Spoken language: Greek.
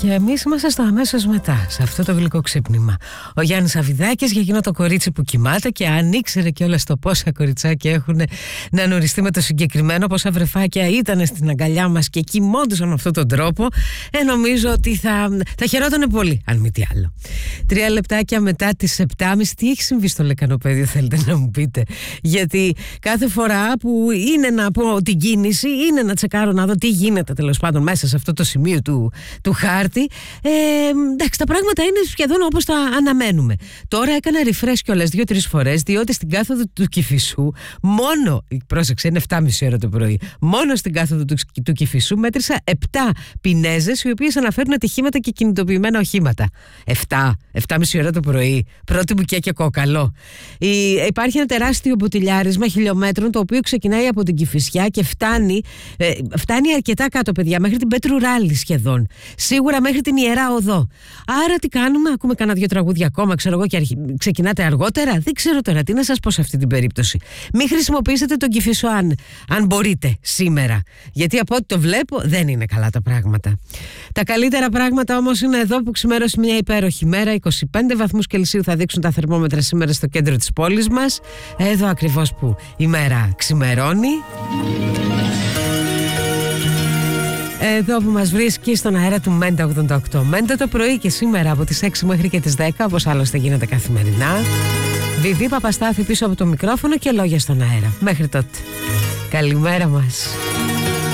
Και εμείς είμαστε στο αμέσως μετά, σε αυτό το γλυκό ξύπνημα. Ο Γιάννης Αβιδάκης για εκείνο το κορίτσι που κοιμάται και αν ήξερε κιόλας το πόσα κοριτσάκια έχουν να νουριστεί με το συγκεκριμένο, πόσα βρεφάκια ήταν στην αγκαλιά μας και κοιμόντουσαν με αυτόν τον τρόπο, νομίζω ότι θα χαιρότανε πολύ, αν μη τι άλλο. 3 λεπτάκια μετά τις 7.30, τι έχει συμβεί στο λεκανοπέδιο, θέλετε να μου πείτε? Γιατί κάθε φορά που είναι να πω την κίνηση, είναι να τσεκάρω να δω τι γίνεται τέλος πάντων μέσα σε αυτό το σημείο του χάρτη. Εντάξει, τα πράγματα είναι σχεδόν όπως τα αναμένουμε. Τώρα έκανα refresh κιόλας 2-3 φορές, διότι στην κάθοδο του Κηφισού, πρόσεξε, είναι 7.30 ώρα το πρωί, μόνο στην κάθοδο του Κηφισού μέτρησα 7 πινέζες, οι οποίες αναφέρουν ατυχήματα και κινητοποιημένα οχήματα. 7.30 ώρα το πρωί, πρώτη μπουκιά και κόκαλο. Υπάρχει ένα τεράστιο μποτιλιάρισμα χιλιόμετρων, το οποίο ξεκινάει από την Κηφισιά και φτάνει αρκετά κάτω, παιδιά, μέχρι την Πέτρου Ράλη σχεδόν. Σίγουρα μέχρι την Ιερά Οδό. Άρα τι κάνουμε, ακούμε κανένα 2 τραγούδια ακόμα, ξέρω εγώ, και ξεκινάτε αργότερα. Δεν ξέρω τώρα τι να σας πω σε αυτή την περίπτωση. Μην χρησιμοποιήσετε τον Κηφισό αν μπορείτε σήμερα. Γιατί από ό,τι το βλέπω δεν είναι καλά τα πράγματα. Τα καλύτερα πράγματα όμως είναι εδώ που ξημέρωσε μια υπέροχη μέρα. 25 βαθμούς Κελσίου θα δείξουν τα θερμόμετρα σήμερα στο κέντρο της πόλης μας. Εδώ ακριβώς που η μέρα ξημερώνει. Εδώ που μας βρίσκει στον αέρα του Μέντα 88. Μέντα το πρωί και σήμερα από τις 6 μέχρι και τις 10, όπως άλλωστε γίνεται καθημερινά. Βιβί Παπαστάθη πίσω από το μικρόφωνο και λόγια στον αέρα. Μέχρι τότε. Καλημέρα μας.